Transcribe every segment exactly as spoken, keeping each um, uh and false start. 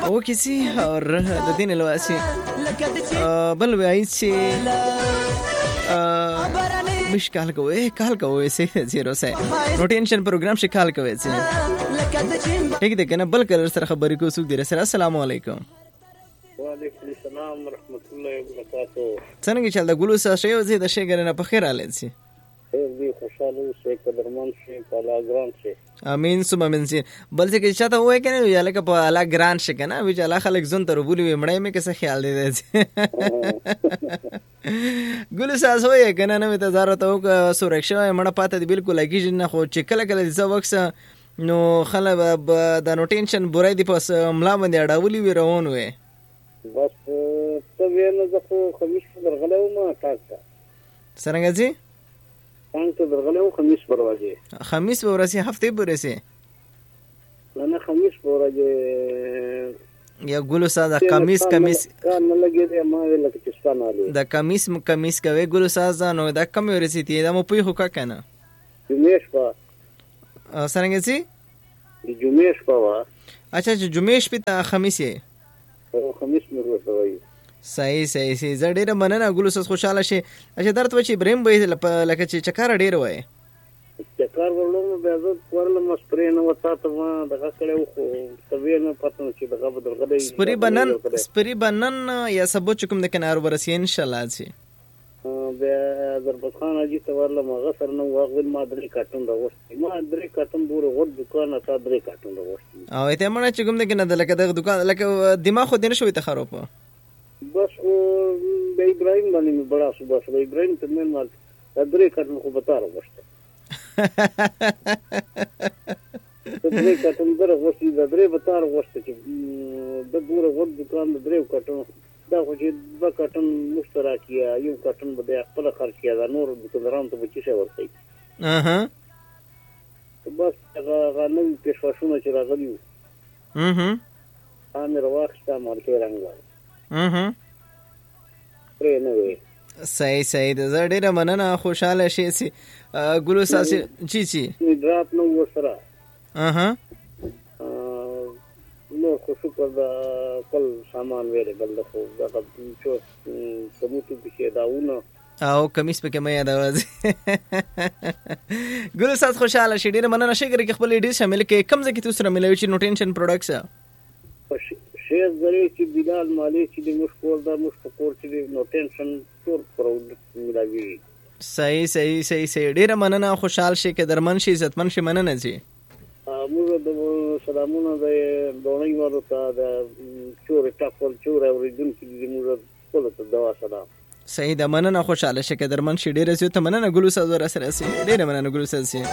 او کسی اور د دین لواسي بل وای چې مش کال کوي کال کوي سه زیرو سه نو ټینشن پروګرام شي کال کوي سه ٹھیک ده کنه بل کلر سره خبرې کو سوق دی سره السلام علیکم وعلیکم السلام ورحمت الله وبرکاته څنګه چل د ګلو سره شی وزي د شی ګرنه په خیر حالت سي خیر دی خوشاله اوسې قدرمن شي پالا ګران شي امين ثم امين سي بل څه کې چاته وای کنه یا لکه په الا ګران شي کنه وی چې الله خلک زون تر بولی مړې مې کیسه خیال دی ګلو ساز وای کنه نو ته زاره ته سورښه مړه پاته دی بالکل لګی نه خو چې کله کله ځو وخت نو خلک د نو ټینشن بورای دی پس ملا باندې اډاولي وی روان وې بس ته وینې زه خو خمیس درغلې ما تاسو څنګه جی څنګه درغلې خمیس پرواځي خمیس ورسې هفته پرسه نه خمیس پرواځي یا ګلو ساز خمیس خمیس نه لګي ته ما لکه چستان علي د خمیس خمیس کوي ګلو ساز نو د کم ورسې تی دا مو پوي هو کا کنه جمعې شپه څنګه سي د جمعې شپه وا اچھا چې جمعې شپه ته خمیس یې او خمیس مې ورسوي صحیح صحیح صحیح زه ډیره مننه ګلو ساز خوشاله شي اچھا درته و چې ابراهيم به لکه چې چکر ډیر وای چکر ورلوم به زه ورلم سپری نه وتا ته ما دغه کړو خو توی نه پته چې دغه بدرغلې سپری بنن سپری بنن یا سبو چکم د کنار ورسې ان شاء الله سي به دربخان اجي ته ورلم غسر نو واغل ما درې کارټون راوست ما درې کارټون بوره غوډ دکان ته درې کارټون راوست او ته مړه چکم د کنه لکه دغه دکان لکه دماغ خو دینه شوی ته خراب بس به ابراهيم باندې بڑا صبح صبح ابراهيم ته مې مال درې کارټون خو بتا راوست درې کارټون درې وستي درې بتا راوست چې د بوره غوډ دکان درې کارټون دا خو چې د کارټون مشترکیا یو کارټون به خپل خرچ کیا دا نور دکاندارانو ته بچی شي ورته اها بس هغه نو پېښونه چې راغلیو اها امر واخسته مارکه رنګ اها پرې نه وي صحیح صحیح د زړه ډیره مننه خوشاله شي سي ګلو ساسي چی چی ډراپ نو وسره اها نو خو شکر دا کل سامان ویلې بل خو دا چې کومټو کې داونه او کمیس په کې مې یاد راځي ګلو ساس خوشاله شي ډیره مننه شي ګری خپل ډیر شامل کې کم ځکه تاسو سره ملوي چې نو ټینشن پروډکټس شیر زری چې بلال مالی چې د مشکور دا مشکور چې نو ټینشن ټور پروډکټ ملوي صحیح صحیح صحیح صحیح ډیره مننه خوشحال شي کې درمن شي عزتمن شي مننه جی موږ د سلامونه د دونی ورو ته د چور ټاکل چور اوریدون کې د موږ ټول ته دوا سلام صحیح د مننه خوشاله شي کې درمن شي ډیره زیاته مننه ګلو ساز ور سره سي ډیره مننه ګلو ساز سي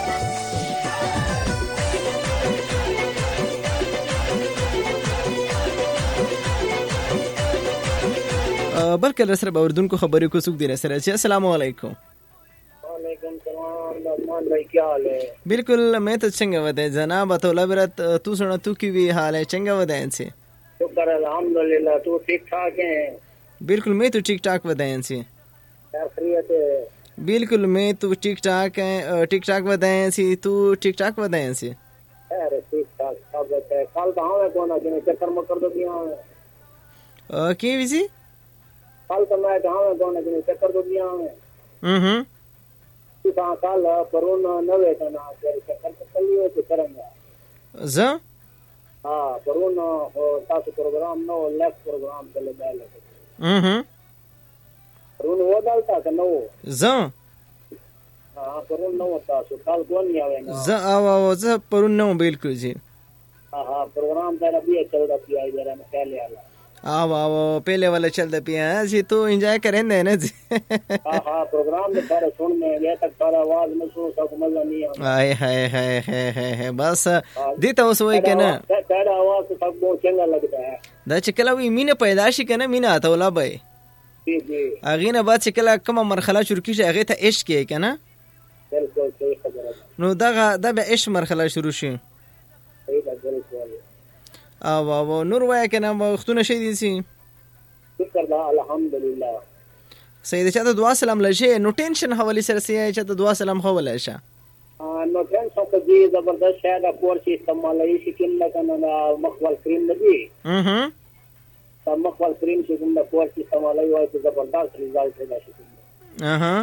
بلکې سره باوردون کو خبرې کو سوق دي سره چې السلام علیکم وعلیکم السلام مان بھائی کیا حال ہے بالکل میں تو چنگا ودے جناب طلب رت تو سنا تو کی بھی حال ہے چنگا ودے ان سے شکر الحمدللہ تو ٹھیک ٹھاک ہیں بالکل میں تو ٹھیک ٹھاک ودے ان سے خیریت ہے بالکل میں تو ٹھیک ٹھاک ہے ٹھیک ٹھاک ودے ان سے تو ٹھیک ٹھاک ودے ان سے ارے ٹھیک ٹھاک سب ہے کل تو ہمیں کون ہے چکر میں کر دو دیا کی ویسی کل تو میں کہاں میں کون ہے چکر دو دیا ہم کہاں کال پرون نوے کا نا چکر چلیے تو کریں گے ز ہاں پرون تاسو پروگرام نو لیکس پروگرام چلے گا ہم پرون وہ ڈالتا کہ نو ز ہاں پرون نو تاسو کال کون نہیں آوے نا ز او او ز پرون نو بالکل جی ہاں ہاں پروگرام کا بھی چل رہا کیا ادھر میں پہلے والا آو آو پہلے والا چلتا پیا جی تو انجوائے کریں دے نا جی ہاں ہاں پروگرام میں سارے سن میں یہ تک سارا آواز میں سن سب مزہ نہیں آتا آئے ہائے ہائے ہائے ہائے بس دیتا اس وہی کہ نا سارا آواز سب کو چنگا لگتا ہے دا چکلا وی مینه پیداشي کنه مینه اتولا بای جی جی اغینه بعد چکلا کومه مرحله شروع کیږي هغه ته عشق کې کنه بالکل صحیح خبره نو دا دا به عشق مرحله شروع شي صحیح ده بالکل او او نور وای کنه وختونه شي دي سي شکر ده الحمدلله سید چاته دعا سلام لشه نو ټینشن حواله سره سي چاته دعا سلام حواله شه نو ټن څه دې زبردست شاید کور شي استعمالي شي کله کنه مخول کریم دی اها دا مخول کریم چې کوم د کور شي استعمالي وای ته زبردست ریزالټ راشي اها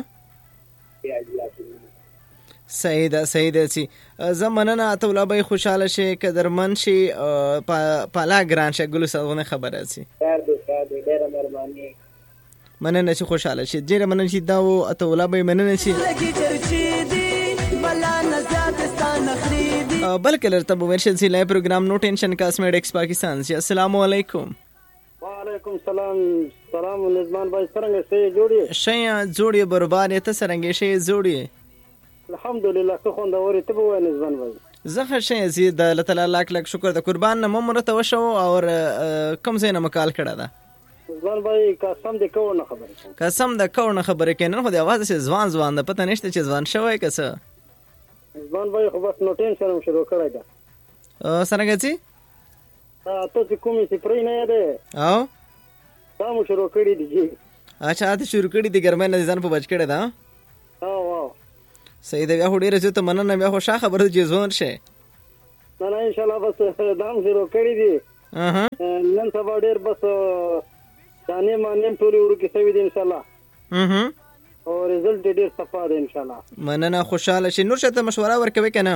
صحیح ده صحیح ده چې زمونږ ته طلبه خوشاله شي قدرمن شي پالا ګران شي ګل سونه خبره شي خیر دې خیر دې ډېر مهرباني مننه چې خوشاله شي ډېر مننه چې دا و طلبه مننه چې بلکې لرته ورشل سي لای پروګرام نو ټینشن کاسمیټکس پاکستان سي السلام علیکم وعلیکم السلام سلام نظمان بھائی څنګه سي جوړي شي جوړي برباد ته څنګه شي جوړي الحمدلله خو خوندوري ته وای نظمان بھائی زه شي زی د الله تعالی لاک لاک شکر د قربان نه مرته وشو او کم زینه مقال کړه ده نظمان بھائی قسم دې کو نه خبره قسم د کو نه خبره کینن خو د اواز سي ځوان ځوان د پته نشته چې ځوان شوی کسه نظمان بھائی خو بس نو ټینشن شروع کړی دا څنګه چې ته چې کومې چې پرې نه ده او دا مو شروع کړی دی اچھا ته شروع کړی دی ګرمه نه ځان په بچ کړی دا او واو صحیح دی بیا هډیره چې ته مننه بیا خو شاخه خبره چې ځون شي نه نه ان شاء الله بس دام شروع کړی دی اها نن سبا ډیر بس ثاني مانیم ټول ورو کې سوي دي ان شاء الله اها او رزلټ ډیر صفا دی ان شاء الله مننه خوشاله شي نور شته مشوره ورکوي کنه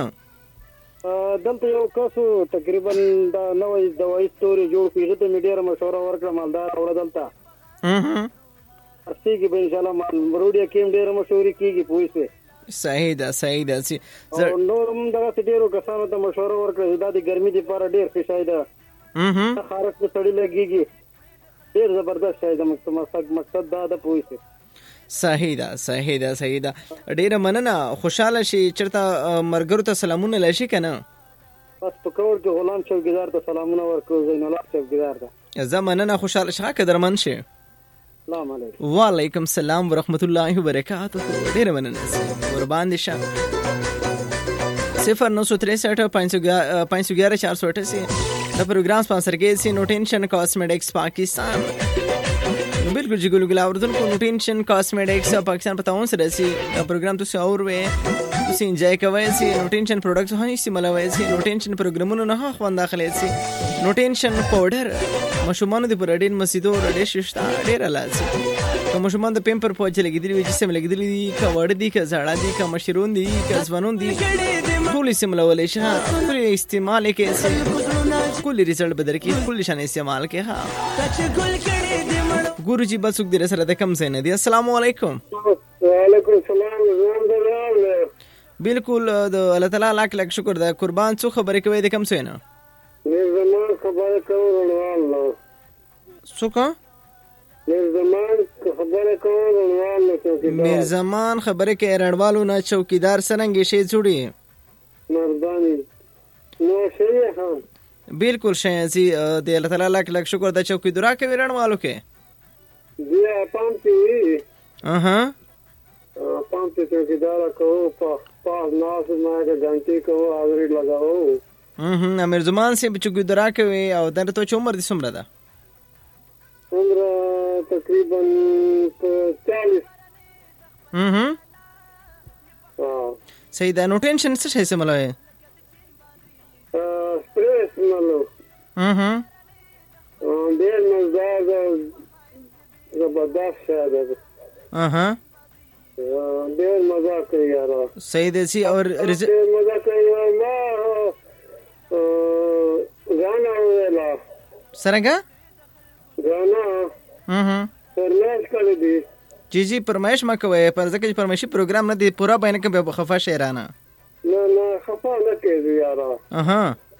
دلته یو کسو تقریبا دا نوې دوايي ستوري جوړ کیږي ته میډیا مشوره ورکړه مالدار اور دلته اها اسی کې به ان شاء الله مال مروډیا کې ډیر مشورې کیږي پوښتنه صحیح ده صحیح ده چې نورم دا ډیرو کسانو ته مشوره ورکړه دا د ګرمي لپاره ډیر ښه شي ده اها خارق په سړی لګيږي ډیر زبردست شي ده مقصد مقصد دا ده پوښتنه صحیح ده صحیح ده صحیح ده ډیره مننه خوشاله شي چرته مرګرو ته سلامونه لشي کنه بس په کور کې غلام چوکیدار ته سلامونه ورکو زین الله چوکیدار ته زمانه خوشاله شي قدرمن شي السلام علیکم وعلیکم السلام ورحمت الله وبرکاته ډیره مننه قربان دي شه صفر نو سو تریسٹھ پانچ سو گیارہ چار سو اٹھاسی دا پروگرام سپانسر کې سي نو ټینشن کاسمیټکس پاکستان بالکل جی ګلو ګلا اردن کو نو ټینشن کاسمیټکس پاکستان پتاون سره سي دا پروگرام تاسو اور وې تاسو انجوای کوئ سي نو ټینشن پروډکټس هني استعمالوي سي نو ټینشن پروګرامونو نه خوان داخلي سي نو ټینشن پاوډر مشومان د پرډین مسیدو رډې ششتا ډېر لاسي کوم مشومان د پیمپر پوجا لګیدلی وي چې سم لګیدلی دي کا وړ دي کا زړه دي کا مشرون دي کا ځوانون دي ټول استعمالولې شه ټول استعمال کې سي کل ریزلټ بدر کې کل شان استعمال کې ها ګورو جی بس وګ سره د کم زین دي السلام علیکم وعلیکم السلام بالکل د الله تعالی لاک لاک شکر ده قربان څو خبرې کوي د کم زین نه زمان خبره کوم الله څوک میر زمان خبره کوم الله چوکیدار میر زمان خبره کې رڼوالو نه چوکیدار سرنګ شي جوړي مردانی نو شي هم بالکل شي سي د الله تعالی لاک لاک شکر د چوکیدار کې رڼوالو کې بیا پام پی اها پام پی چوکیدار کو په پاس ناس ما د غنټي کو اوري لگاو اها امیر زمان سي چوکیدار کوي او درته څو عمر دي څومره ده عمر تقریبا چالیس اها اه صحیح ده نو ټینشن څه شي سملوي سټریس مالو اها ډېر مزاج زبردست شاده اها ډېر مزه کوي یارو صحیح ده سي اور ډېر مزه کوي ما غانا ویلا سرنګا غانا اها فرمایش کړی دی جی جی فرمایش ما کوي پر ځکه چې فرمایشي پروګرام نه دی پورا باندې کې به خفا شعرانه نه نه خفا نه کوي یارو اها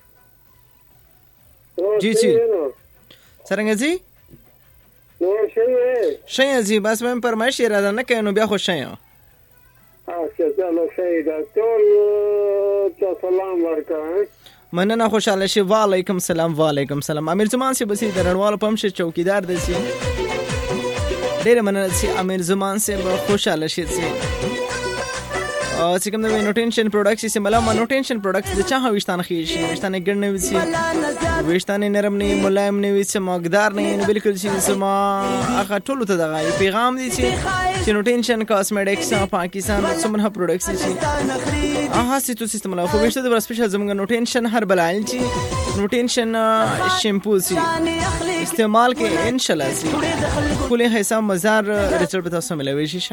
جی جی څنګه جی نو شي شي جی بس مې فرمایش اراده نه کوي نو بیا خو شي اچھا چلو شي دا ټول ته سلام ورکړم مننه خوشاله شي وعلیکم السلام وعلیکم السلام امیر زمان سي بسي درنوال پم شي چوکیدار دي سي ډېر مننه سي امیر زمان سي خوشاله شي سي چې کوم د نوټینشن پروډکټس چې ملا نوټینشن پروډکټس د چا وشتان خي شي وشتان ګڼنه وسی وشتان نرم نه ملایم نه وسی مقدار نه نو بالکل چې سما هغه ټولو ته دغه پیغام دي چې نوټینشن کاسمیټکس پاکستان څومره پروډکټس شي هغه سیتو سیستم لا خو وشته د سپیشل زمونږ نوټینشن هر بلایل چې نوټینشن شیمپو سي استعمال کې ان شاء الله سي کله حساب مزار رچل په تاسو ملوي شي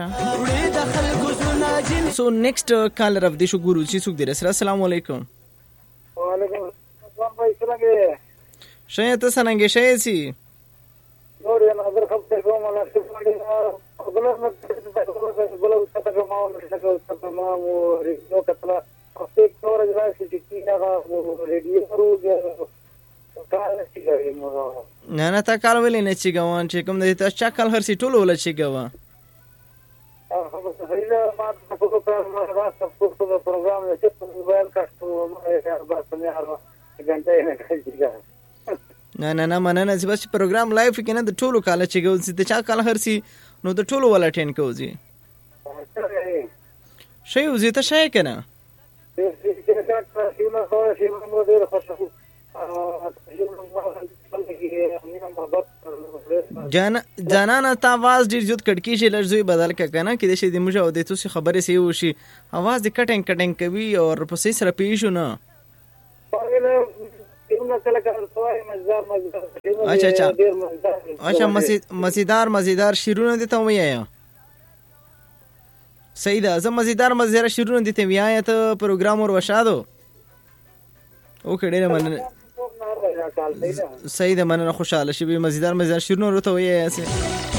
سو نیکسٹ کالر اف د شو ګورو چې څوک دی سره السلام علیکم وعلیکم السلام بھائی څنګه شې ته څنګه شې سي نور یې نظر خپل کوم ولا څه غلط نه غلط څه ته ما څه څه ما و نو کتل خپل څور راځي چې کیغه ریډیو ورو کار شي کوي مو نه نه تا کار ولې نه چی ګوان چې کوم د تاسو چا کال هر سي ټول ول چی ګوا هغه هیله ما په کوم ما راځم په خپل پروګرام کې په موبایل کاټو ما یې بس نه هر غنټه نه کوي نه نه نه مننه چې بس پروګرام لایف کې نه د ټولو کال چې ګول سي د چا کال هر سي نو د ټولو ول اټین کوزي شي وزي ته شي کنه جانا جانانا تا आवाज ډیر زیات کټکی شي لږ بدل ک کنه کې د شي د موجه او د توسي خبرې سی وشي आवाज د کټنګ کټنګ کوي او په سي سره پیښو نه اچھا اچھا اچھا مزیدار مزیدار شیرونه دي ته وایي صحیح ده زه مزیدار مزیدار شیرونه دي ته وایي ته پروګرام ور وشادو اوکې ډیر مننه صحیح ده مننه خوشاله شي مزیدار مزیدار شیرونه ورته وایي